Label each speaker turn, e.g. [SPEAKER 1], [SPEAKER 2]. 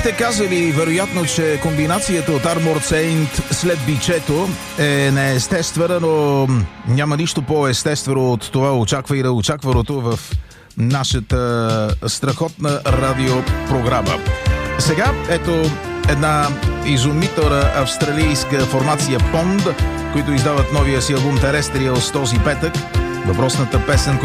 [SPEAKER 1] Бихте казали, вероятно, че комбинацията от Armored Saint след бичето е неестествена, но няма нищо по-естествено от това очакваното в нашата страхотна радиопрограма. Сега, ето една изумителна австралийска формация Pond, които издават новия си албум Terrestrials този петък. Въпросната песен,